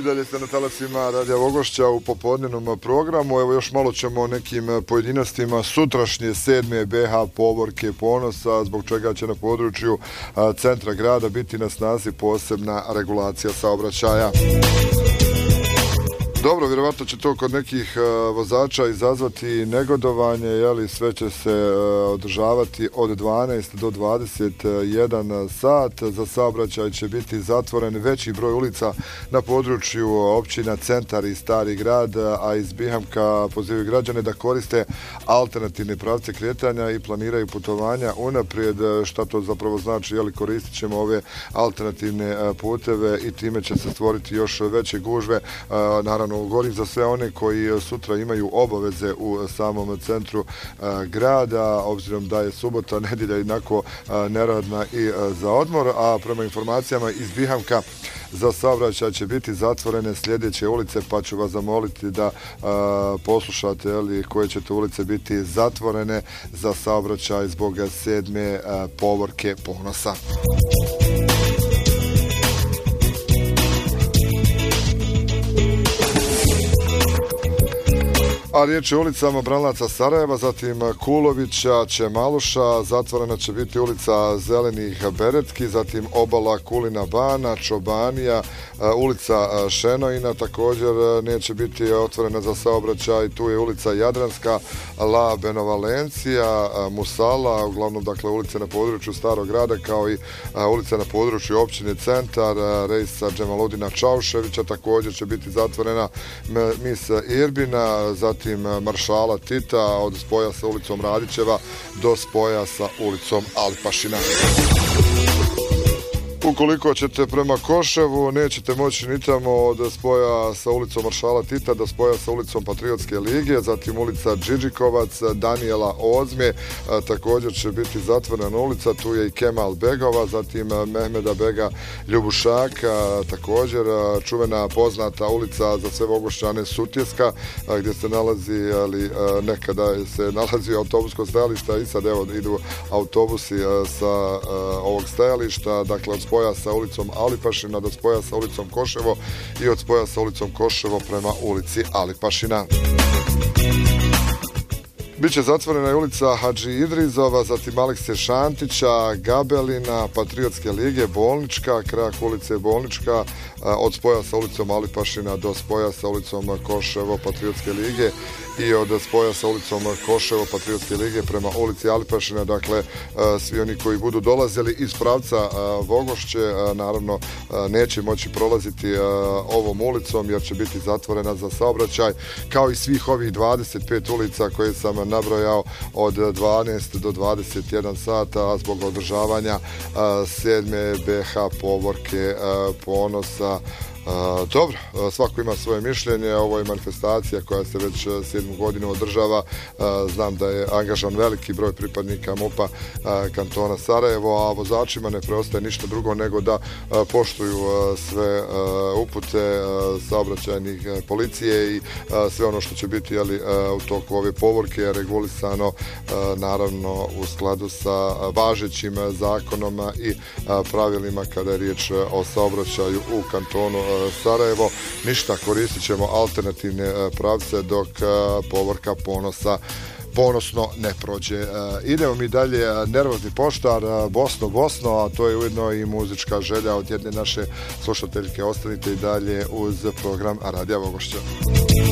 I dalje ste na talasima Radija Vogošća u popodnevnom programu. Evo još malo ćemo o nekim pojedinostima sutrašnje 7. BH Povorke Ponosa, zbog čega će na području centra grada biti na snazi posebna regulacija saobraćaja. Dobro, vjerovatno će to kod nekih vozača izazvati negodovanje, jeli sve će se održavati od 12 do 21 sat. Za saobraćaj će biti zatvoren veći broj ulica na području općina Centar i Stari grad, a iz Bihamka pozivaju građane da koriste alternativne pravce kretanja i planiraju putovanja unaprijed. Šta to zapravo znači? Jeli koristit ćemo ove alternativne puteve i time će se stvoriti još veće gužve. Naravno, govorim za sve one koji sutra imaju obaveze u samom centru grada, obzirom da je subota, nedjelja jednako neradna i za odmor, a prema informacijama iz Bihamka za saobraćaj će biti zatvorene sljedeće ulice, pa ću vas zamoliti da poslušate koje će to ulice biti zatvorene za saobraćaj zbog 7. Povorke Ponosa. A riječ je o ulicama Branilaca Sarajeva, zatim Kulovića, Čemaluša, zatvorena će biti ulica Zelenih Beretki, zatim obala Kulina Bana, Čobanija, ulica Šenojina također neće biti otvorena za saobraćaj, tu je ulica Jadranska, La Benevalencija, Musala, uglavnom dakle ulice na području Starog grada, kao i ulice na području općine Centar, Rejsa Džemaludina Čauševića također će biti zatvorena, Mis Irbina, zatim Maršala Tita od spoja sa ulicom Radićeva do spoja sa ulicom Alipašina. Ukoliko ćete prema Koševu, nećete moći ni tamo od spoja sa ulicom Maršala Tita do spoja sa ulicom Patriotske lige, zatim ulica Džidžikovac, Danijela Ozmje, također će biti zatvorena ulica, tu je i Kemal Begova, zatim Mehmeda Bega Ljubušaka, također čuvena poznata ulica za sve Vogošćane Sutjeska, gdje se nalazi, ali nekada se nalazi autobusko stajališta i sad evo idu autobusi sa ovog stajališta, dakle od spoja sa ulicom Alipašina do spoja sa ulicom Koševo i od spoja sa ulicom Koševo prema ulici Alipašina. Biće zatvorena je ulica Hadži Idrizova, zatim Alekse Šantića, Gabelina, Patriotske lige, Bolnička, krak ulice Bolnička, od spoja sa ulicom Alipašina do spoja sa ulicom Koševo, Patriotske lige i od spoja sa ulicom Koševo, Patriotske lige prema ulici Alipašina. Dakle, svi oni koji budu dolazili iz pravca Vogošće, naravno neće moći prolaziti ovom ulicom jer će biti zatvorena za saobraćaj, kao i svih ovih 25 ulica koje sam nabrojao od 12 do 21 sata, a zbog održavanja 7. BH Povorke Ponosa. Dobro, svako ima svoje mišljenje, ovo je manifestacija koja se već 7. godinu održava, znam da je angažan veliki broj pripadnika MUP-a kantona Sarajevo, a vozačima ne preostaje ništa drugo nego da poštuju sve upute saobraćajnih policije i sve ono što će biti u toku ove povorke regulisano naravno u skladu sa važećim zakonom i pravilima kada je riječ o saobraćaju u kantonu Sarajevo. Ništa, koristit ćemo alternativne pravce dok Povorka Ponosa ponosno ne prođe. Idemo mi dalje, Nervozni poštar, Bosno, Bosno, a to je ujedno i muzička želja od jedne naše slušateljke. Ostanite i dalje uz program Radija Vogošća.